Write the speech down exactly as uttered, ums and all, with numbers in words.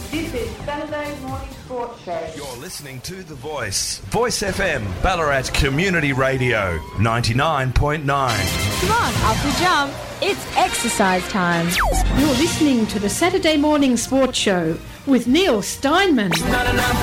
This is Saturday Morning Sports Show. You're listening to The Voice. Voice F M, Ballarat Community Radio, ninety-nine point nine. Come on, up we jump. It's exercise time. You're listening to the Saturday Morning Sports Show with Neil Steinman.